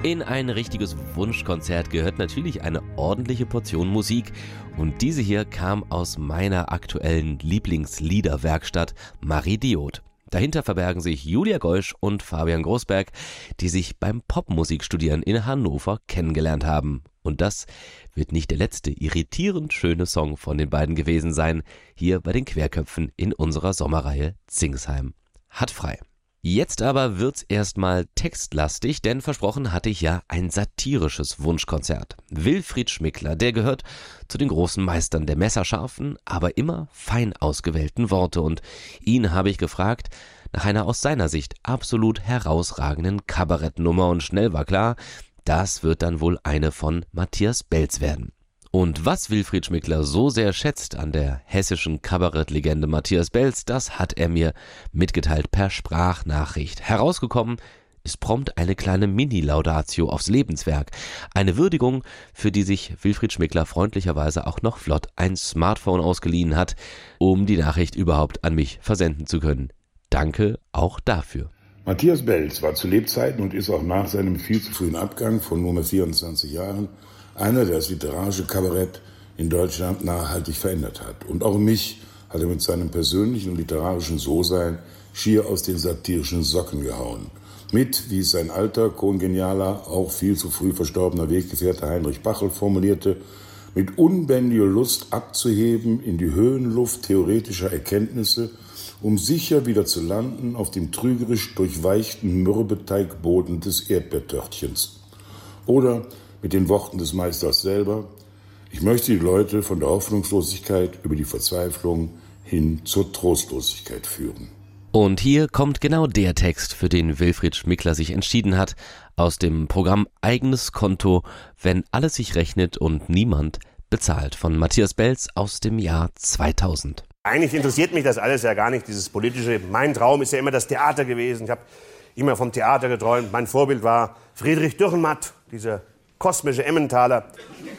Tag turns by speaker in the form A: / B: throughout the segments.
A: In ein richtiges Wunschkonzert gehört natürlich eine ordentliche Portion Musik und diese hier kam aus meiner aktuellen Lieblingsliederwerkstatt Marie Diod. Dahinter verbergen sich Julia Geusch und Fabian Großberg, die sich beim Popmusikstudieren in Hannover kennengelernt haben. Und das wird nicht der letzte irritierend schöne Song von den beiden gewesen sein, hier bei den Querköpfen in unserer Sommerreihe Zingsheim hat frei. Jetzt aber wird's erstmal textlastig, denn versprochen hatte ich ja ein satirisches Wunschkonzert. Wilfried Schmickler, der gehört zu den großen Meistern der messerscharfen, aber immer fein ausgewählten Worte und ihn habe ich gefragt nach einer aus seiner Sicht absolut herausragenden Kabarettnummer und schnell war klar, das wird dann wohl eine von Matthias Belz werden. Und was Wilfried Schmickler so sehr schätzt an der hessischen Kabarettlegende Matthias Belz, das hat er mir mitgeteilt per Sprachnachricht. Herausgekommen ist prompt eine kleine Mini-Laudatio aufs Lebenswerk. Eine Würdigung, für die sich Wilfried Schmickler freundlicherweise auch noch flott ein Smartphone ausgeliehen hat, um die Nachricht überhaupt an mich versenden zu können. Danke auch dafür.
B: Matthias Belz war zu Lebzeiten und ist auch nach seinem viel zu frühen Abgang von nur 24 Jahren einer, der das literarische Kabarett in Deutschland nachhaltig verändert hat. Und auch mich hat er mit seinem persönlichen und literarischen So-Sein schier aus den satirischen Socken gehauen. Mit, wie es sein alter, kongenialer, auch viel zu früh verstorbener Weggefährte Heinrich Bachel formulierte, mit unbändiger Lust abzuheben in die Höhenluft theoretischer Erkenntnisse, um sicher wieder zu landen auf dem trügerisch durchweichten Mürbeteigboden des Erdbeertörtchens. Oder mit den Worten des Meisters selber: Ich möchte die Leute von der Hoffnungslosigkeit über die Verzweiflung hin zur Trostlosigkeit führen.
A: Und hier kommt genau der Text, für den Wilfried Schmickler sich entschieden hat, aus dem Programm Eigenes Konto, wenn alles sich rechnet und niemand bezahlt, von Matthias Belz aus dem Jahr 2000.
C: Eigentlich interessiert mich das alles ja gar nicht, dieses Politische. Mein Traum ist ja immer das Theater gewesen. Ich habe immer vom Theater geträumt. Mein Vorbild war Friedrich Dürrenmatt, dieser kosmische Emmentaler,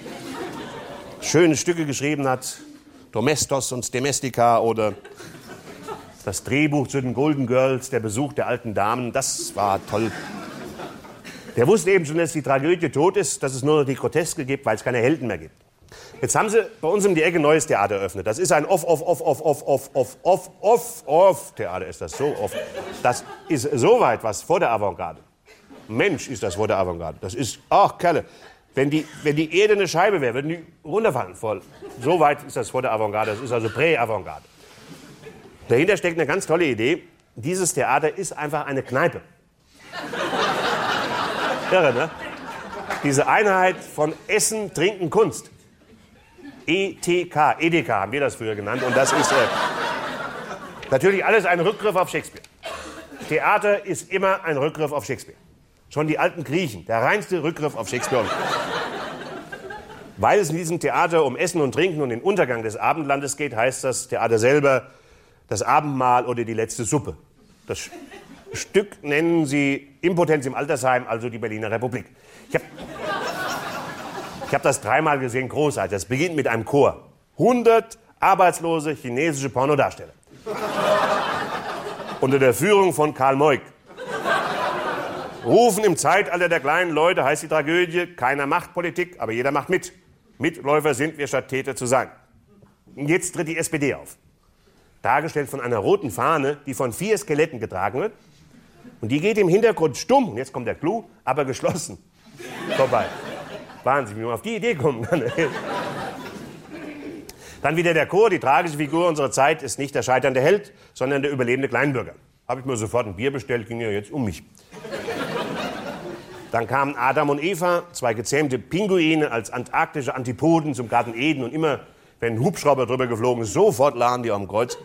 C: schöne Stücke geschrieben hat, Domestos und Domestica oder das Drehbuch zu den Golden Girls, der Besuch der alten Damen, das war toll. Der wusste eben schon, dass die Tragödie tot ist, dass es nur noch die Groteske gibt, weil es keine Helden mehr gibt. Jetzt haben sie bei uns um die Ecke ein neues Theater eröffnet. Das ist ein Off-Theater, ist das so off. Das ist so weit was vor der Avantgarde. Mensch, ist das vor der Avantgarde. Das ist, ach Kerle, wenn die Erde eine Scheibe wäre, würden die runterfallen voll. So weit ist das vor der Avantgarde, das ist also Prä-Avantgarde. Dahinter steckt eine ganz tolle Idee. Dieses Theater ist einfach eine Kneipe. Irre, ne? Diese Einheit von Essen, Trinken, Kunst. ETK, EDK haben wir das früher genannt. Und das ist natürlich alles ein Rückgriff auf Shakespeare. Theater ist immer ein Rückgriff auf Shakespeare. Schon die alten Griechen, der reinste Rückgriff auf Shakespeare. Weil es in diesem Theater um Essen und Trinken und den Untergang des Abendlandes geht, heißt das Theater selber das Abendmahl oder die letzte Suppe. Das Stück nennen sie Impotenz im Altersheim, also die Berliner Republik. Ich hab das 3-mal gesehen, großartig. Das beginnt mit einem Chor. 100 arbeitslose chinesische Pornodarsteller. Unter der Führung von Karl Moik. Rufen im Zeitalter der kleinen Leute, heißt die Tragödie, keiner macht Politik, aber jeder macht mit. Mitläufer sind wir, statt Täter zu sein. Und jetzt tritt die SPD auf. Dargestellt von einer roten Fahne, die von 4 Skeletten getragen wird. Und die geht im Hintergrund stumm, und jetzt kommt der Clou, aber geschlossen vorbei. Wahnsinn, wie man auf die Idee kommen kann. Dann wieder der Chor, die tragische Figur unserer Zeit ist nicht der scheiternde Held, sondern der überlebende Kleinbürger. Habe ich mir sofort ein Bier bestellt, ging ja jetzt um mich. Dann kamen Adam und Eva, 2 gezähmte Pinguine als antarktische Antipoden zum Garten Eden. Und immer, wenn ein Hubschrauber drüber geflogen ist, sofort lagen die auf dem Kreuz.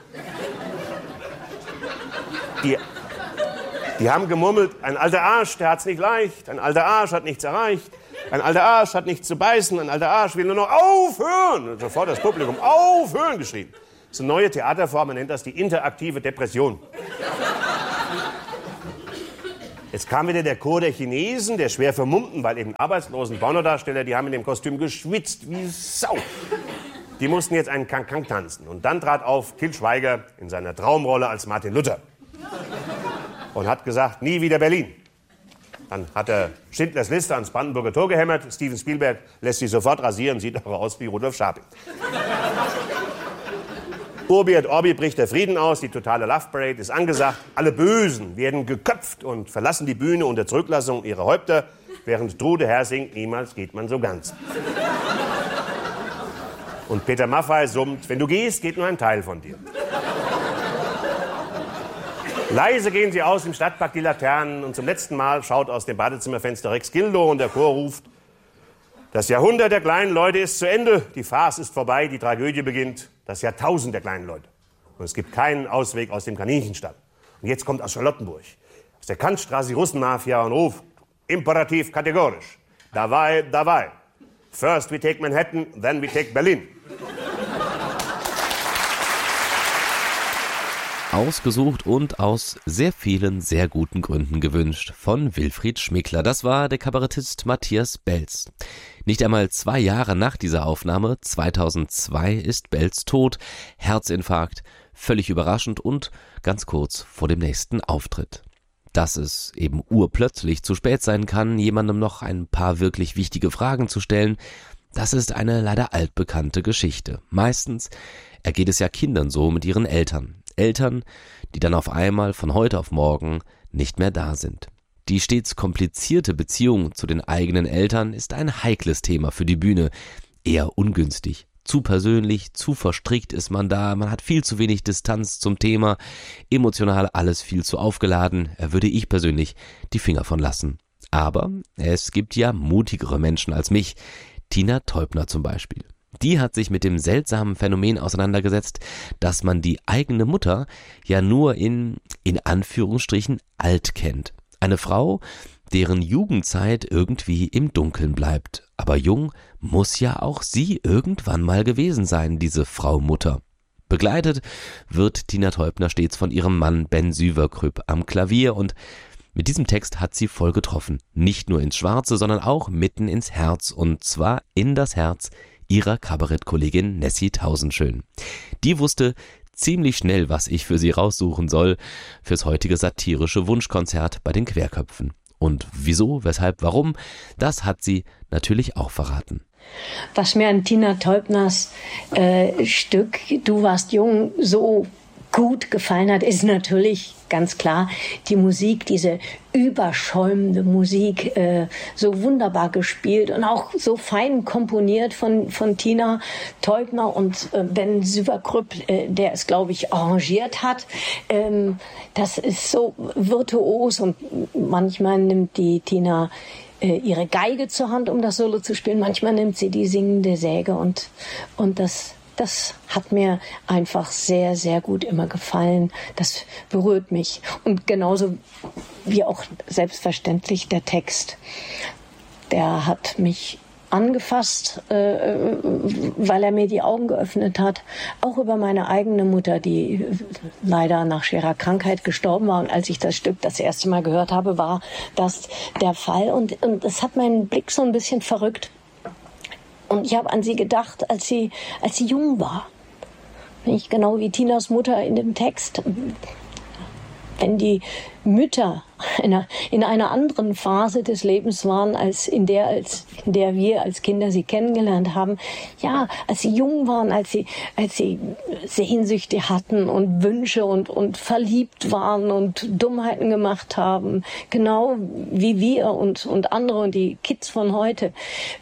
C: Die haben gemurmelt, ein alter Arsch, der hat's nicht leicht. Ein alter Arsch hat nichts erreicht. Ein alter Arsch hat nichts zu beißen. Ein alter Arsch will nur noch aufhören. Und sofort das Publikum aufhören geschrien. Das ist eine neue Theaterform, man nennt das die interaktive Depression. Jetzt kam wieder der Chor der Chinesen, der schwer vermummten, weil eben arbeitslosen Pornodarsteller, die haben in dem Kostüm geschwitzt wie Sau. Die mussten jetzt einen Kankang tanzen. Und dann trat auf Til Schweiger in seiner Traumrolle als Martin Luther. Und hat gesagt, nie wieder Berlin. Dann hat er Schindlers Liste ans Brandenburger Tor gehämmert. Steven Spielberg lässt sich sofort rasieren, sieht aber aus wie Rudolf Scharping. Urbi et Orbi bricht der Frieden aus, die totale Love Parade ist angesagt. Alle Bösen werden geköpft und verlassen die Bühne unter Zurücklassung ihrer Häupter, während Trude Herr singt, niemals geht man so ganz. Und Peter Maffay summt, wenn du gehst, geht nur ein Teil von dir. Leise gehen sie aus im Stadtpark die Laternen und zum letzten Mal schaut aus dem Badezimmerfenster Rex Gildo und der Chor ruft, das Jahrhundert der kleinen Leute ist zu Ende, die Farce ist vorbei, die Tragödie beginnt, das Jahrtausend der kleinen Leute. Und es gibt keinen Ausweg aus dem Kaninchenstall. Und jetzt kommt aus Charlottenburg, aus der Kantstraße die Russenmafia und ruft, imperativ kategorisch, Davai, Davai. First we take Manhattan, then we take Berlin.
A: Ausgesucht und aus sehr vielen sehr guten Gründen gewünscht von Wilfried Schmickler. Das war der Kabarettist Matthias Belz. Nicht einmal 2 Jahre nach dieser Aufnahme, 2002, ist Belz tot. Herzinfarkt, völlig überraschend und ganz kurz vor dem nächsten Auftritt. Dass es eben urplötzlich zu spät sein kann, jemandem noch ein paar wirklich wichtige Fragen zu stellen, das ist eine leider altbekannte Geschichte. Meistens ergeht es ja Kindern so mit ihren Eltern. Eltern, die dann auf einmal von heute auf morgen nicht mehr da sind. Die stets komplizierte Beziehung zu den eigenen Eltern ist ein heikles Thema für die Bühne, eher ungünstig. Zu persönlich, zu verstrickt ist man da, man hat viel zu wenig Distanz zum Thema, emotional alles viel zu aufgeladen, würde ich persönlich die Finger von lassen. Aber es gibt ja mutigere Menschen als mich, Tina Teubner zum Beispiel. Die hat sich mit dem seltsamen Phänomen auseinandergesetzt, dass man die eigene Mutter ja nur in Anführungsstrichen alt kennt. Eine Frau, deren Jugendzeit irgendwie im Dunkeln bleibt. Aber jung muss ja auch sie irgendwann mal gewesen sein, diese Frau Mutter. Begleitet wird Tina Teubner stets von ihrem Mann Ben Süverkrüpp am Klavier und mit diesem Text hat sie voll getroffen. Nicht nur ins Schwarze, sondern auch mitten ins Herz und zwar in das Herz ihrer Kabarettkollegin Nessie Tausendschön. Die wusste ziemlich schnell, was ich für sie raussuchen soll fürs heutige satirische Wunschkonzert bei den Querköpfen. Und wieso, weshalb, warum, das hat sie natürlich auch verraten.
D: Was mir an Tina Teubners Stück Du warst jung so gut gefallen hat, ist natürlich ganz klar die Musik, diese überschäumende Musik, so wunderbar gespielt und auch so fein komponiert von Tina Teubner und Ben Süverkrüpp, der es, glaube ich, arrangiert hat. Das ist so virtuos und manchmal nimmt die Tina ihre Geige zur Hand, um das Solo zu spielen. Manchmal nimmt sie die singende Säge und das hat mir einfach sehr, sehr gut immer gefallen. Das berührt mich. Und genauso wie auch selbstverständlich der Text. Der hat mich angefasst, weil er mir die Augen geöffnet hat. Auch über meine eigene Mutter, die leider nach schwerer Krankheit gestorben war. Und als ich das Stück das erste Mal gehört habe, war das der Fall. Und es hat meinen Blick so ein bisschen verrückt. Und ich habe an sie gedacht, als sie jung war. Nicht genau wie Tinas Mutter in dem Text. Wenn die Mütter in einer anderen Phase des Lebens waren, als in der wir als Kinder sie kennengelernt haben. Ja, als sie jung waren, als sie Sehnsüchte hatten und Wünsche und verliebt waren und Dummheiten gemacht haben. Genau wie wir und andere und die Kids von heute.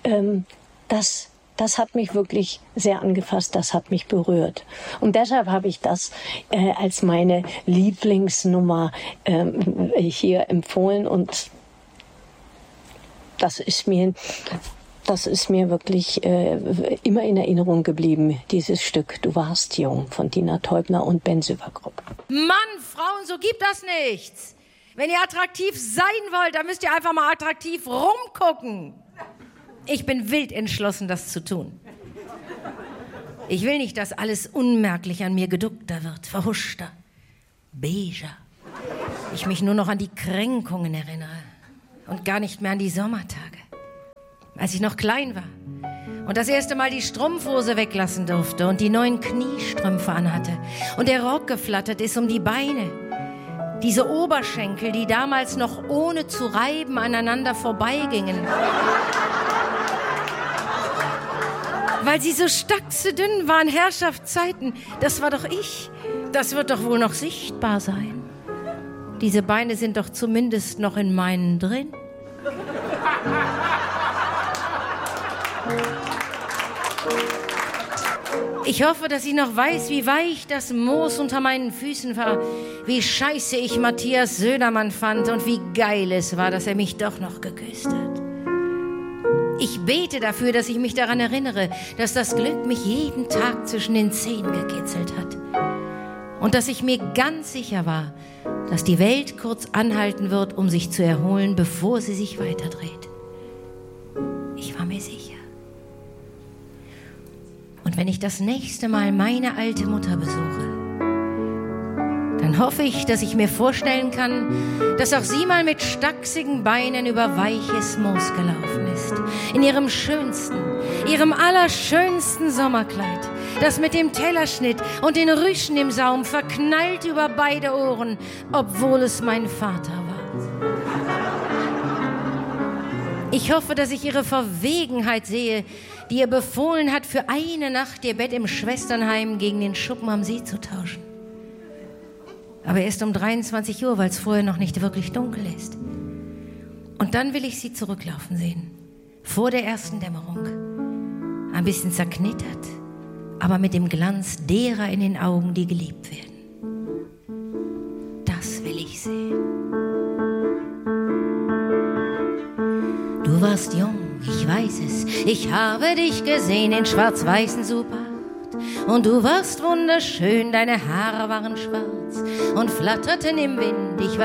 D: Das hat mich wirklich sehr angefasst, das hat mich berührt. Und deshalb habe ich das als meine Lieblingsnummer hier empfohlen. Und das ist mir wirklich immer in Erinnerung geblieben, dieses Stück Du warst jung von Tina Teubner und Ben Süverkrüpp.
E: Mann, Frauen, so gibt das nichts. Wenn ihr attraktiv sein wollt, dann müsst ihr einfach mal attraktiv rumgucken. Ich bin wild entschlossen, das zu tun. Ich will nicht, dass alles unmerklich an mir geduckter wird, verhuschter, beiger. Ich mich nur noch an die Kränkungen erinnere und gar nicht mehr an die Sommertage. Als ich noch klein war und das erste Mal die Strumpfhose weglassen durfte und die neuen Kniestrümpfe anhatte und der Rock geflattert ist um die Beine. Diese Oberschenkel, die damals noch ohne zu reiben aneinander vorbeigingen. Weil sie so stacksedünn waren, Herrschaftszeiten. Das war doch ich. Das wird doch wohl noch sichtbar sein. Diese Beine sind doch zumindest noch in meinen drin. Ich hoffe, dass ich noch weiß, wie weich das Moos unter meinen Füßen war, wie scheiße ich Matthias Södermann fand und wie geil es war, dass er mich doch noch geküsst hat. Ich bete dafür, dass ich mich daran erinnere, dass das Glück mich jeden Tag zwischen den Zähnen gekitzelt hat. Und dass ich mir ganz sicher war, dass die Welt kurz anhalten wird, um sich zu erholen, bevor sie sich weiterdreht. Ich war mir sicher. Und wenn ich das nächste Mal meine alte Mutter besuche, dann hoffe ich, dass ich mir vorstellen kann, dass auch sie mal mit stachsigen Beinen über weiches Moos gelaufen ist. In ihrem schönsten, ihrem allerschönsten Sommerkleid, das mit dem Tellerschnitt und den Rüschen im Saum verknallt über beide Ohren, obwohl es mein Vater war. Ich hoffe, dass ich ihre Verwegenheit sehe, die ihr befohlen hat, für eine Nacht ihr Bett im Schwesternheim gegen den Schuppen am See zu tauschen. Aber erst um 23 Uhr, weil es vorher noch nicht wirklich dunkel ist. Und dann will ich sie zurücklaufen sehen, vor der ersten Dämmerung. Ein bisschen zerknittert, aber mit dem Glanz derer in den Augen, die geliebt werden. Das will ich sehen. Du warst jung, ich weiß es, ich habe dich gesehen in schwarz-weißen Super. Und du warst wunderschön, deine Haare waren schwarz und flatterten im Wind. Ich